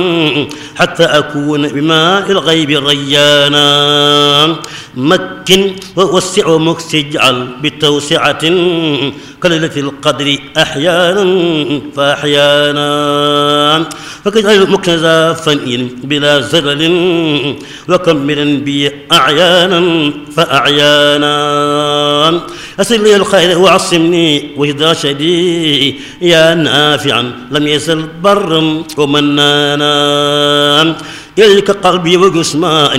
حتى أكون بماء الغيب ريانا مكن ووسع مكس اجعل بتوسعة كليلة القدر أحيانا فأحيانا فكجعل مكنزا فنئ بلا زلل وكملا بي أعيانا فأعيانا أسر لي الخير وعصمني وإذا شدي يا نافعا لم يزل برا ومنانا إليك قلبي وجسماني